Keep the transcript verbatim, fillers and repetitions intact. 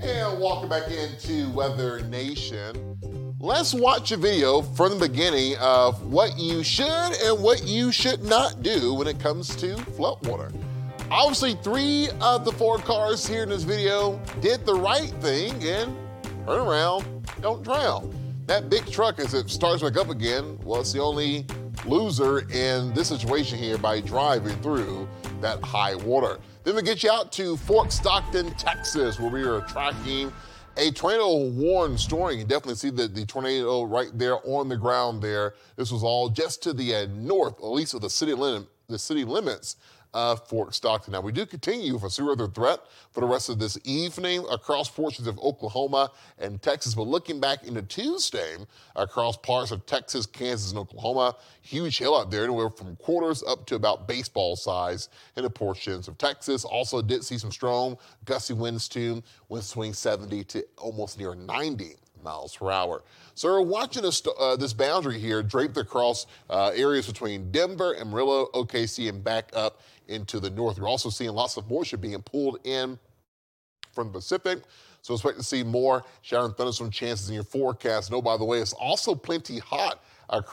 And welcome back into Weather Nation. Let's watch a video from the beginning of what you should and what you should not do when it comes to floodwater. Obviously, three of the four cars here in this video did the right thing and turn around, don't drown. That big truck, as it starts back up again, well, it's the only loser in this situation here by driving through that high water. Then we get you out to Fort Stockton, Texas, where we are tracking a tornado warning story. You can definitely see the, the tornado right there on the ground there. This was all just to the uh, north, at least of the city limit, the city limits of Fort Stockton. Now, we do continue with a severe weather threat for the rest of this evening across portions of Oklahoma and Texas, but looking back into Tuesday across parts of Texas, Kansas, and Oklahoma, huge hail out there, anywhere from quarters up to about baseball size in the portions of Texas. Also did see some strong gusty winds too, winds swing seventy to almost near ninety miles per hour. So we're watching this, uh, this boundary here draped across uh, areas between Denver, Amarillo, O K C, and back up into the north. We're also seeing lots of moisture being pulled in from the Pacific. So expect to see more shower and thunderstorm chances in your forecast. And oh, by the way, it's also plenty hot across